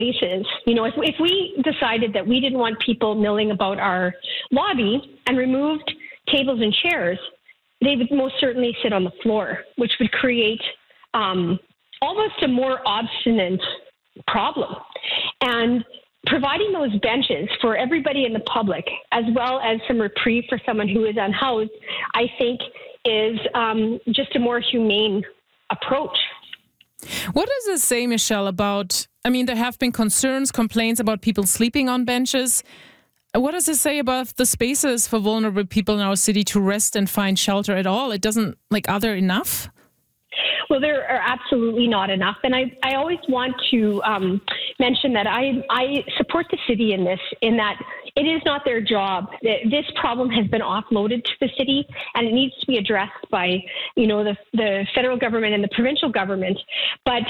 spaces. If we decided that we didn't want people milling about our lobby and removed tables and chairs, they would most certainly sit on the floor, which would create almost a more obstinate problem. And providing those benches for everybody in the public, as well as some reprieve for someone who is unhoused, I think is just a more humane approach. What does this say, Michelle, about, there have been concerns, complaints about people sleeping on benches. What does it say about the spaces for vulnerable people in our city to rest and find shelter at all? It doesn't, are there enough? Well, there are absolutely not enough. And I always want to mention that I support the city in this, in that it is not their job. This problem has been offloaded to the city, and it needs to be addressed by, the federal government and the provincial government. But,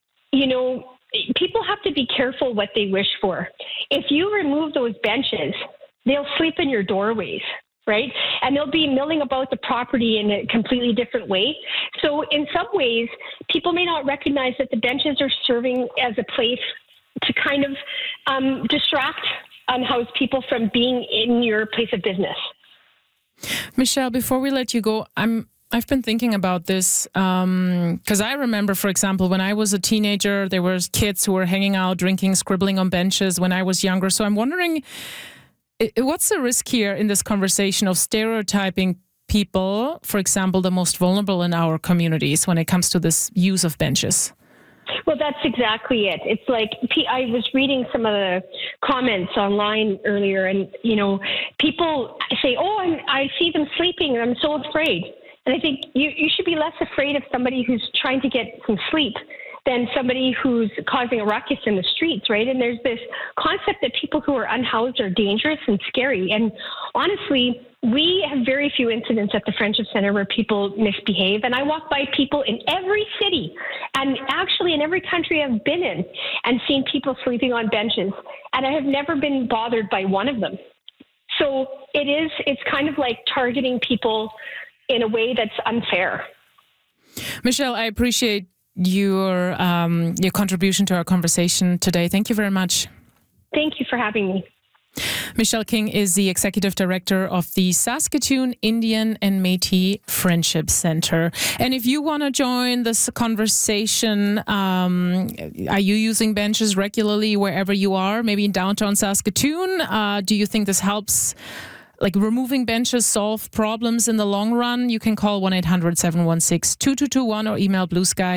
people have to be careful what they wish for. If you remove those benches, they'll sleep in your doorways, right? And they'll be milling about the property in a completely different way. So in some ways, people may not recognize that the benches are serving as a place to kind of distract unhoused people from being in your place of business. Michelle, before we let you go, I've been thinking about this because I remember, for example, when I was a teenager, there were kids who were hanging out, drinking, scribbling on benches when I was younger. So I'm wondering, what's the risk here in this conversation of stereotyping people, for example, the most vulnerable in our communities when it comes to this use of benches? Well, that's exactly it. It's like I was reading some of the comments online earlier, and, people say, I see them sleeping and I'm so afraid. And I think you should be less afraid of somebody who's trying to get some sleep than somebody who's causing a ruckus in the streets, right? And there's this concept that people who are unhoused are dangerous and scary. And honestly, we have very few incidents at the Friendship Center where people misbehave. And I walk by people in every city and actually in every country I've been in and seen people sleeping on benches. And I have never been bothered by one of them. So it's kind of like targeting people in a way that's unfair. Michelle, I appreciate your contribution to our conversation today. Thank you very much. Thank you for having me. Michelle King is the Executive Director of the Saskatoon Indian and Métis Friendship Center. And if you want to join this conversation, are you using benches regularly wherever you are, maybe in downtown Saskatoon? Do you think this helps? Removing benches solve problems in the long run? You can call 1-800-716-2221 or email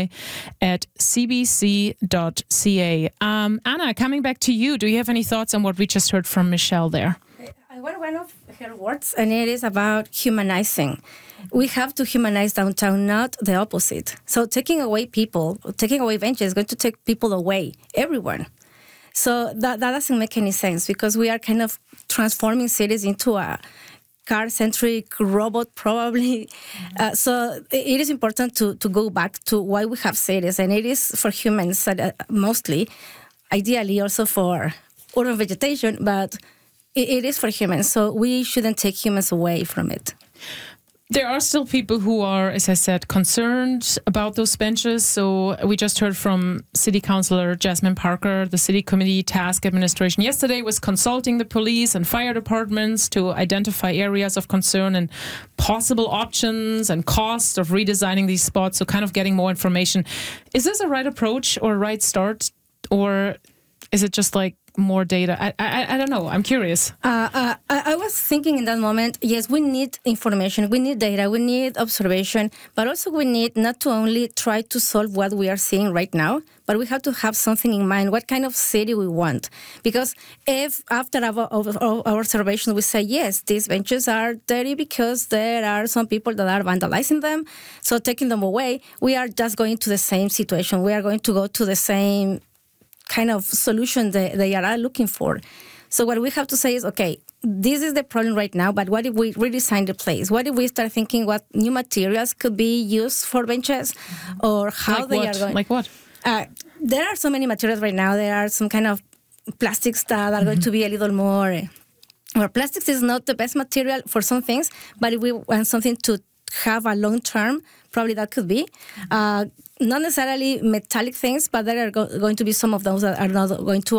bluesky@cbc.ca. Anna, coming back to you, do you have any thoughts on what we just heard from Michelle there? I want one of her words, and it is about humanizing. We have to humanize downtown, not the opposite. So taking away benches is going to take people away, everyone. So that doesn't make any sense because we are kind of transforming cities into a car-centric robot, probably. So it is important to go back to why we have cities, and it is for humans mostly, ideally also for urban vegetation, but it is for humans. So we shouldn't take humans away from it. There are still people who are, as I said, concerned about those benches. So we just heard from City Councillor Jasmine Parker. The City Committee Task Administration yesterday was consulting the police and fire departments to identify areas of concern and possible options and costs of redesigning these spots. So kind of getting more information. Is this a right approach or a right start? Or is it just more data? I don't know. I'm curious. I was thinking in that moment, yes, we need information, we need data, we need observation, but also we need not to only try to solve what we are seeing right now, but we have to have something in mind, what kind of city we want. Because if after our observation we say, yes, these benches are dirty because there are some people that are vandalizing them, so taking them away, we are just going to the same situation. We are going to go to the same kind of solution that they are looking for. So what we have to say is, okay, this is the problem right now, but what if we redesign the place? What if we start thinking what new materials could be used for benches, or how they are going? Like what? There are so many materials right now. There are some kind of plastics that are going to be a little more. Well, plastics is not the best material for some things, but if we want something to have a long term, probably that could be. not necessarily metallic things, but there are going to be some of those that are not going to